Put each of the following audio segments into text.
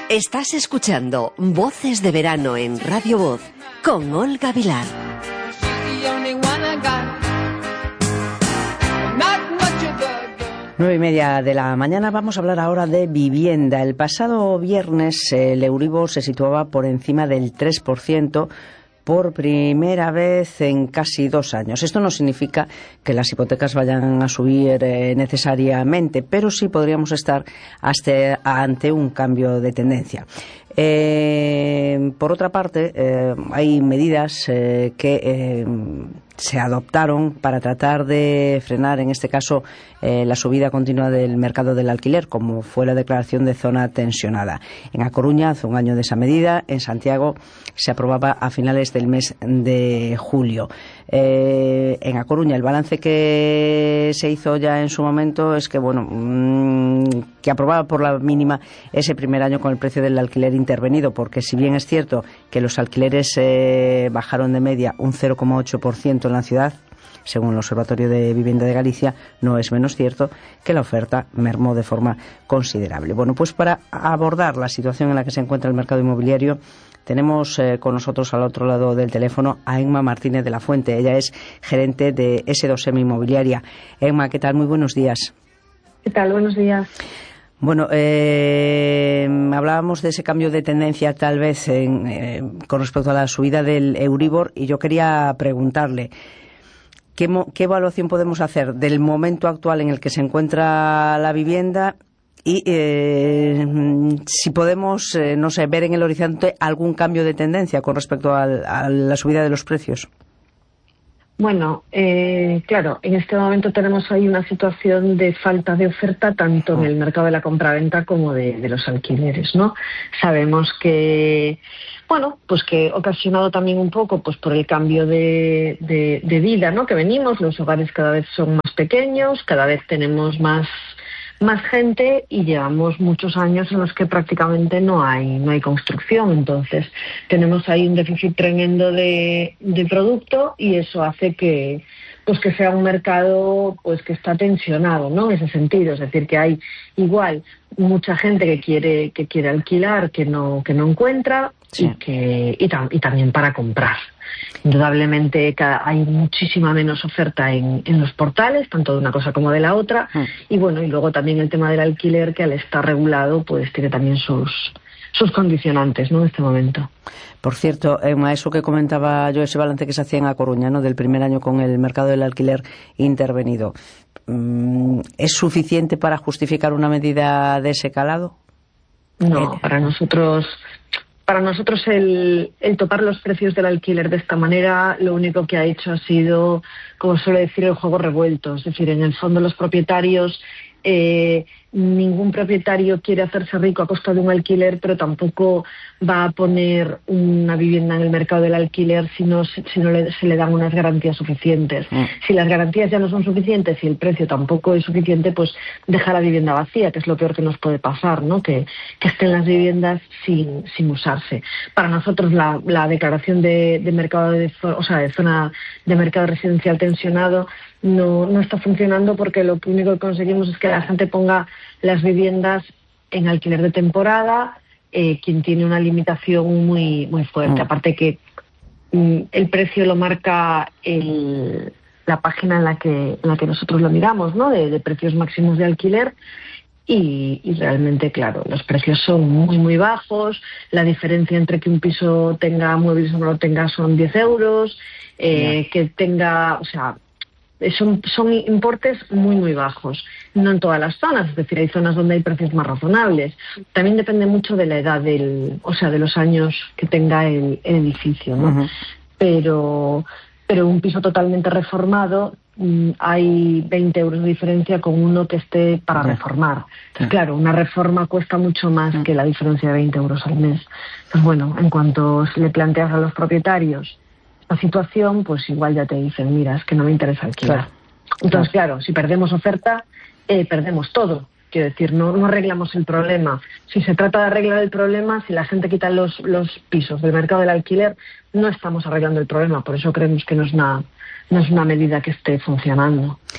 Estás escuchando Voces de Verano en Radio Voz con Olga Vilar. 9:30 de la mañana. Vamos a hablar ahora de vivienda. El pasado viernes el Euribor se situaba por encima del 3%. Por primera vez en casi 2 años. Esto no significa que las hipotecas vayan a subir necesariamente, pero sí podríamos estar ante un cambio de tendencia. Por otra parte, hay medidas que se adoptaron para tratar de frenar, en este caso, la subida continua del mercado del alquiler, como fue la declaración de zona tensionada. En A Coruña, hace un año de esa medida, en Santiago se aprobaba a finales del mes de julio. En A Coruña, el balance que se hizo ya en su momento es que, que aprobaba por la mínima ese primer año con el precio del alquiler intervenido, porque si bien es cierto que los alquileres bajaron de media un 0,8% en la ciudad, según el Observatorio de Vivienda de Galicia, no es menos cierto que la oferta mermó de forma considerable. Bueno, pues para abordar la situación en la que se encuentra el mercado inmobiliario, tenemos con nosotros al otro lado del teléfono a Emma Martínez de la Fuente. Ella es gerente de S2M Inmobiliaria. Emma, ¿qué tal? Muy buenos días. ¿Qué tal? Buenos días. Bueno, hablábamos de ese cambio de tendencia tal vez con respecto a la subida del Euribor, y yo quería preguntarle ¿qué evaluación podemos hacer del momento actual en el que se encuentra la vivienda y si podemos, ver en el horizonte algún cambio de tendencia con respecto a la subida de los precios? Bueno, claro, en este momento tenemos ahí una situación de falta de oferta tanto en el mercado de la compraventa como de los alquileres, ¿no? Sabemos que, que ocasionado también un poco por el cambio de vida, ¿no?, que venimos, los hogares cada vez son más pequeños, cada vez tenemos más gente y llevamos muchos años en los que prácticamente no hay construcción. Entonces tenemos ahí un déficit tremendo de producto y eso hace que sea un mercado que está tensionado, ¿no?, en ese sentido. Es decir, que hay igual mucha gente que quiere alquilar que no encuentra, sí, y también para comprar. Indudablemente hay muchísima menos oferta en los portales, tanto de una cosa como de la otra, y luego también el tema del alquiler, que al estar regulado tiene también sus condicionantes, ¿no?, en este momento. Por cierto, Emma, eso que comentaba yo, ese balance que se hacía en A Coruña, ¿no?, del primer año con el mercado del alquiler intervenido, ¿es suficiente para justificar una medida de ese calado? No, para nosotros el topar los precios del alquiler de esta manera lo único que ha hecho ha sido, como suele decir, el juego revuelto. Es decir, en el fondo los propietarios, ningún propietario quiere hacerse rico a costa de un alquiler, pero tampoco va a poner una vivienda en el mercado del alquiler si no se le dan unas garantías suficientes. Si las garantías ya no son suficientes y el precio tampoco es suficiente, pues deja la vivienda vacía, que es lo peor que nos puede pasar, ¿no?, que estén las viviendas sin usarse. Para nosotros la declaración de mercado de zona de mercado residencial tensionado no está funcionando, porque lo único que conseguimos es que la gente ponga las viviendas en alquiler de temporada, quien tiene una limitación muy, muy fuerte. Aparte que el precio lo marca la página en la que nosotros lo miramos, ¿no?, de precios máximos de alquiler, y realmente, claro, los precios son muy, muy bajos. La diferencia entre que un piso tenga muebles o no lo tenga son 10 euros, que tenga, son importes muy, muy bajos. No en todas las zonas, es decir, hay zonas donde hay precios más razonables. También depende mucho de la edad de los años que tenga el edificio, ¿no? Pero un piso totalmente reformado, hay 20 euros de diferencia con uno que esté para reformar. Entonces, claro, una reforma cuesta mucho más que la diferencia de 20 euros al mes. Entonces, en cuanto se le planteas a los propietarios la situación, pues igual ya te dicen, mira, es que no me interesa alquilar. Entonces, claro, si perdemos oferta, perdemos todo. Quiero decir, no arreglamos el problema. Si se trata de arreglar el problema, si la gente quita los pisos del mercado del alquiler, no estamos arreglando el problema. Por eso creemos que no es una medida que esté funcionando.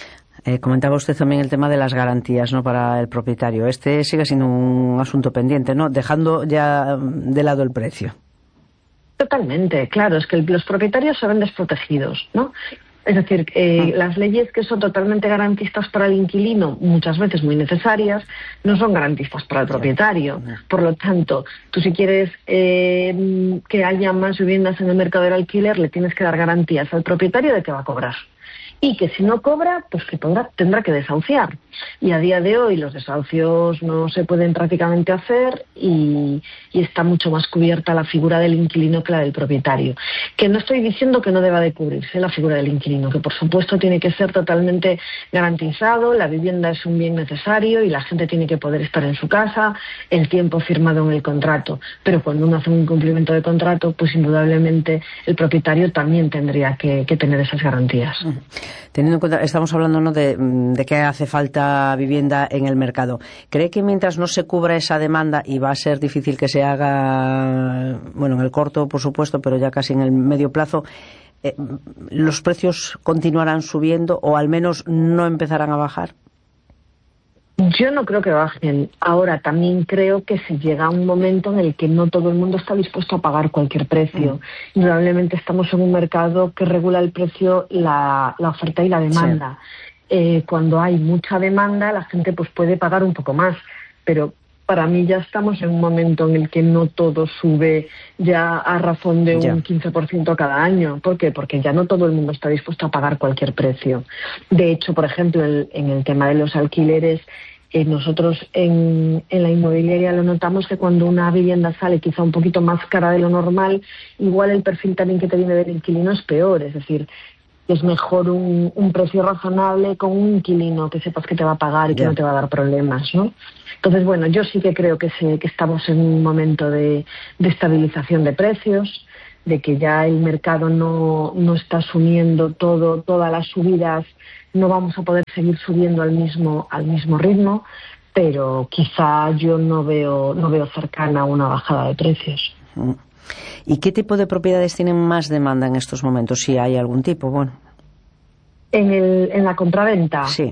Comentaba usted también el tema de las garantías, ¿no?, para el propietario. Este sigue siendo un asunto pendiente, ¿no?, dejando ya de lado el precio. Totalmente, claro, es que los propietarios se ven desprotegidos, ¿no? Es decir, las leyes que son totalmente garantistas para el inquilino, muchas veces muy necesarias, no son garantistas para el propietario. Por lo tanto, tú si quieres que haya más viviendas en el mercado del alquiler, le tienes que dar garantías al propietario de que va a cobrar. Y que si no cobra, pues que tendrá que desahuciar. Y a día de hoy los desahucios no se pueden prácticamente hacer y está mucho más cubierta la figura del inquilino que la del propietario. Que no estoy diciendo que no deba de cubrirse la figura del inquilino, que por supuesto tiene que ser totalmente garantizado, la vivienda es un bien necesario y la gente tiene que poder estar en su casa el tiempo firmado en el contrato. Pero cuando uno hace un incumplimiento de contrato, pues indudablemente el propietario también tendría que tener esas garantías. Teniendo en cuenta, estamos hablando, ¿no?, de que hace falta vivienda en el mercado. ¿Cree que mientras no se cubra esa demanda, y va a ser difícil que se haga, bueno, en el corto, por supuesto, pero ya casi en el medio plazo, los precios continuarán subiendo o al menos no empezarán a bajar? Yo no creo que bajen. Ahora, también creo que se llega a un momento en el que no todo el mundo está dispuesto a pagar cualquier precio. Probablemente estamos en un mercado que regula el precio, la oferta y la demanda. Sí. Cuando hay mucha demanda, la gente pues puede pagar un poco más, pero para mí ya estamos en un momento en el que no todo sube ya a razón de un 15% cada año. ¿Por qué? Porque ya no todo el mundo está dispuesto a pagar cualquier precio. De hecho, por ejemplo, en el tema de los alquileres, nosotros en la inmobiliaria lo notamos que cuando una vivienda sale quizá un poquito más cara de lo normal, igual el perfil también que te viene del inquilino es peor. Es decir, es mejor un precio razonable con un inquilino que sepas que te va a pagar y que no te va a dar problemas, ¿no? Entonces, bueno, yo sí que creo que estamos en un momento de estabilización de precios, de que ya el mercado no está asumiendo todas las subidas, no vamos a poder seguir subiendo al mismo ritmo, pero quizá yo no veo cercana a una bajada de precios. ¿Y qué tipo de propiedades tienen más demanda en estos momentos? Si hay algún tipo, bueno. ¿En la compraventa? Sí.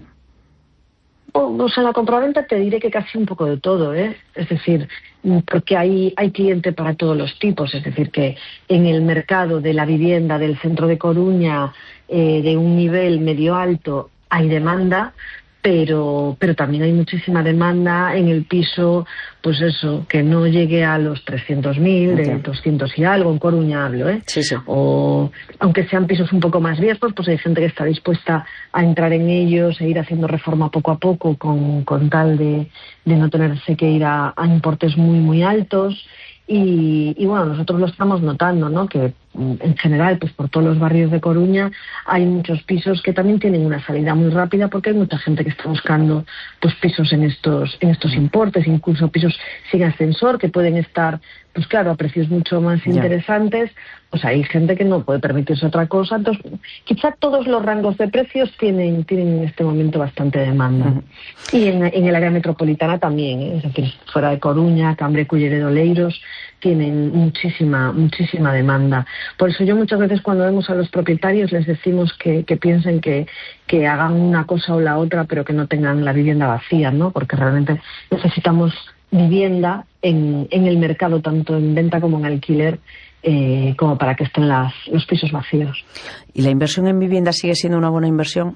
En la compraventa te diré que casi un poco de todo, ¿eh? Es decir, porque hay cliente para todos los tipos. Es decir, que en el mercado de la vivienda del centro de Coruña, de un nivel medio alto, hay demanda, pero también hay muchísima demanda en el piso, pues eso, que no llegue a los 300.000, de 200 y algo, en Coruña hablo, ¿eh? Sí. O aunque sean pisos un poco más viejos, pues hay gente que está dispuesta a entrar en ellos e ir haciendo reforma poco a poco con tal de no tenerse que ir a importes muy, muy altos. Y bueno, nosotros lo estamos notando, ¿no?, que en general, pues por todos los barrios de Coruña hay muchos pisos que también tienen una salida muy rápida porque hay mucha gente que está buscando pues pisos en estos importes, incluso pisos sin ascensor que pueden estar, pues claro, a precios mucho más interesantes. Pues hay gente que no puede permitirse otra cosa. Entonces, quizá todos los rangos de precios tienen en este momento bastante demanda. Y en el área metropolitana también, ¿eh? Es decir, fuera de Coruña, Cambre, Culleredo, Oleiros, tienen muchísima demanda. Por eso yo muchas veces cuando vemos a los propietarios les decimos que piensen que hagan una cosa o la otra, pero que no tengan la vivienda vacía, ¿no? Porque realmente necesitamos vivienda en el mercado, tanto en venta como en alquiler, como para que estén los pisos vacíos. ¿Y la inversión en vivienda sigue siendo una buena inversión?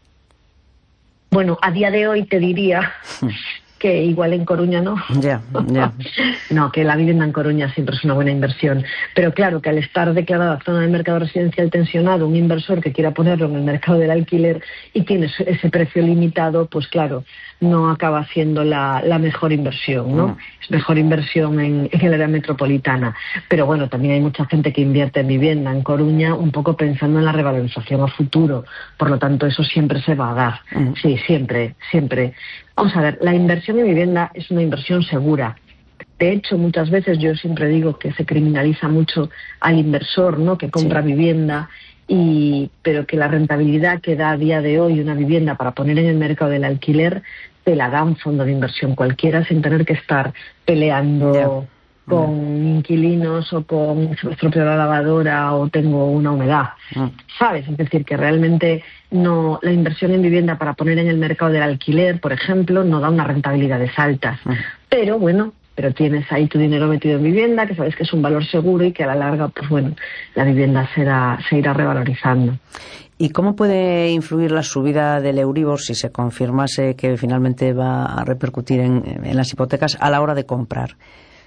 Bueno, a día de hoy te diría que igual en Coruña no. No, que la vivienda en Coruña siempre es una buena inversión. Pero claro, que al estar declarada zona de mercado residencial tensionado, un inversor que quiera ponerlo en el mercado del alquiler y tiene ese precio limitado, pues claro, no acaba siendo la mejor inversión, ¿no? Es mejor inversión en el área metropolitana. Pero bueno, también hay mucha gente que invierte en vivienda en Coruña un poco pensando en la revalorización a futuro. Por lo tanto, eso siempre se va a dar. Sí, siempre. Vamos a ver, la inversión en vivienda es una inversión segura. De hecho, muchas veces yo siempre digo que se criminaliza mucho al inversor, ¿no?, que compra vivienda, pero que la rentabilidad que da a día de hoy una vivienda para poner en el mercado del alquiler te la da un fondo de inversión cualquiera sin tener que estar peleando con inquilinos o con se me estropeó la lavadora o tengo una humedad, ¿sabes? Es decir, que realmente no, la inversión en vivienda para poner en el mercado del alquiler, por ejemplo, no da unas rentabilidades altas. Pero bueno, tienes ahí tu dinero metido en vivienda, que sabes que es un valor seguro y que a la larga, pues bueno, la vivienda se irá revalorizando. ¿Y cómo puede influir la subida del Euribor si se confirmase que finalmente va a repercutir en las hipotecas a la hora de comprar?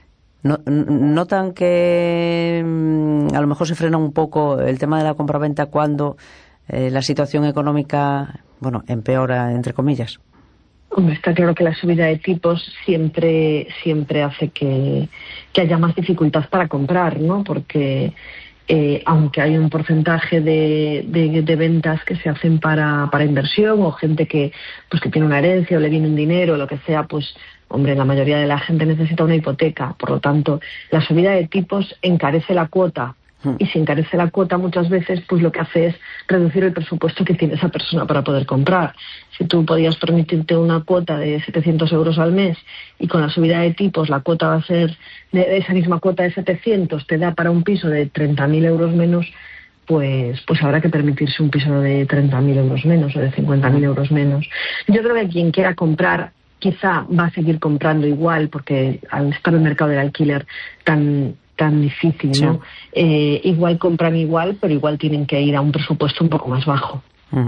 ¿Notan que a lo mejor se frena un poco el tema de la compraventa cuando la situación económica, bueno, empeora, entre comillas? Hombre, está claro que la subida de tipos siempre hace que haya más dificultad para comprar, ¿no? Porque aunque hay un porcentaje de ventas que se hacen para inversión o gente que tiene una herencia o le viene un dinero o lo que sea, pues hombre, la mayoría de la gente necesita una hipoteca. Por lo tanto, la subida de tipos encarece la cuota. Y si encarece la cuota muchas veces, pues lo que hace es reducir el presupuesto que tiene esa persona para poder comprar. Si tú podías permitirte una cuota de 700 euros al mes y con la subida de tipos la cuota va a ser, de esa misma cuota de 700 te da para un piso de 30.000 euros menos, pues habrá que permitirse un piso de 30.000 euros menos o de 50.000 euros menos. Yo creo que quien quiera comprar quizá va a seguir comprando igual, porque al estar el mercado del alquiler tan difícil, ¿no? Sí. Igual compran igual, pero igual tienen que ir a un presupuesto un poco más bajo.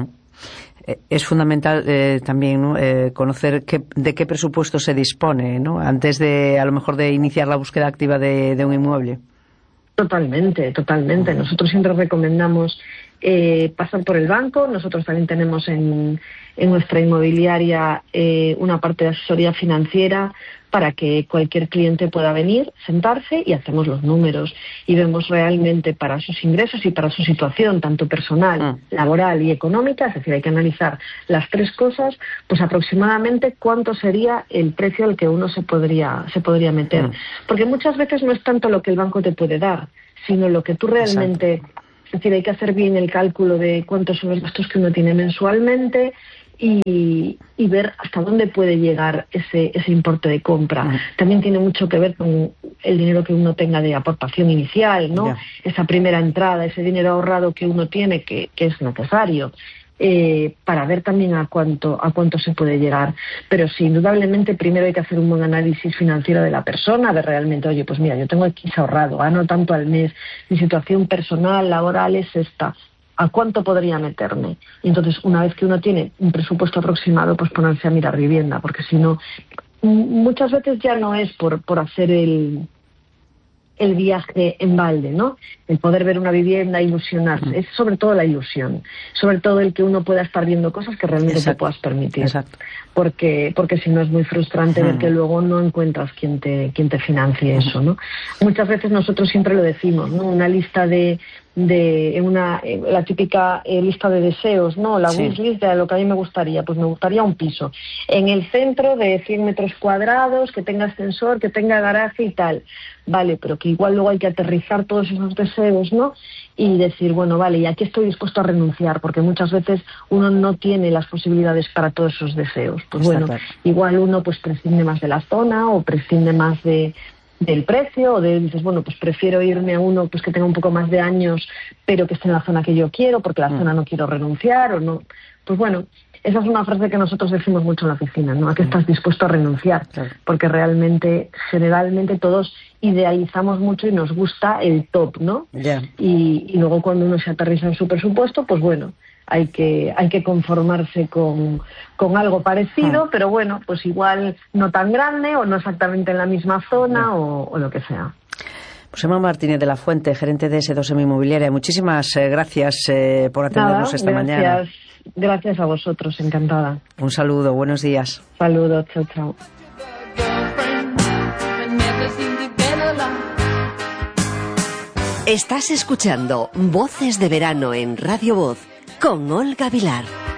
Es fundamental también, ¿no? Conocer de qué presupuesto se dispone, ¿no? Antes de, a lo mejor, de iniciar la búsqueda activa de un inmueble. Totalmente. Nosotros siempre recomendamos pasar por el banco. Nosotros también tenemos en nuestra inmobiliaria una parte de asesoría financiera para que cualquier cliente pueda venir, sentarse y hacemos los números y vemos realmente para sus ingresos y para su situación, tanto personal, laboral y económica, es decir, hay que analizar las tres cosas, pues aproximadamente cuánto sería el precio al que uno se podría meter. Porque muchas veces no es tanto lo que el banco te puede dar, sino lo que tú realmente... Exacto. Es decir, hay que hacer bien el cálculo de cuántos son los gastos que uno tiene mensualmente y ver hasta dónde puede llegar ese importe de compra. También tiene mucho que ver con el dinero que uno tenga de aportación inicial, ¿no? Esa primera entrada, ese dinero ahorrado que uno tiene que es necesario. Para ver también a cuánto se puede llegar. Pero sí, indudablemente primero hay que hacer un buen análisis financiero de la persona, ver realmente, oye, pues mira, yo tengo X ahorrado, gano tanto al mes, mi situación personal, laboral es esta, ¿a cuánto podría meterme? Y entonces, una vez que uno tiene un presupuesto aproximado, pues ponerse a mirar vivienda, porque si no, muchas veces ya no es por hacer el viaje en balde, ¿no? El poder ver una vivienda, ilusionarse. Es sobre todo la ilusión. Sobre todo el que uno pueda estar viendo cosas que realmente te puedas permitir. Exacto. Porque si no es muy frustrante ver que luego no encuentras quien te financie eso, ¿no? Muchas veces nosotros siempre lo decimos, ¿no? Una lista la típica lista de deseos, ¿no? La wishlist de lo que a mí me gustaría. Pues me gustaría un piso en el centro de 100 metros cuadrados, que tenga ascensor, que tenga garaje y tal. Vale, pero que igual luego hay que aterrizar todos esos deseos, ¿no? Y decir, bueno, vale, y aquí estoy dispuesto a renunciar, porque muchas veces uno no tiene las posibilidades para todos esos deseos. Pues bueno, igual uno pues prescinde más de la zona o prescinde más del precio, o dices, bueno, pues prefiero irme a uno pues que tenga un poco más de años, pero que esté en la zona que yo quiero, porque la zona no quiero renunciar, o no. Pues bueno, esa es una frase que nosotros decimos mucho en la oficina, ¿no? ¿A qué estás dispuesto a renunciar? Claro. Porque realmente, generalmente todos idealizamos mucho y nos gusta el top, ¿no? Y luego cuando uno se aterriza en su presupuesto, pues bueno, hay que conformarse con algo parecido, pero bueno, pues igual no tan grande o no exactamente en la misma zona o lo que sea. Pues Emma Martínez de la Fuente, gerente de S2M Inmobiliaria, muchísimas gracias por atendernos esta mañana. Gracias a vosotros, encantada. Un saludo, buenos días. Saludos, chao. Estás escuchando Voces de Verano en Radio Voz con Olga Vilar.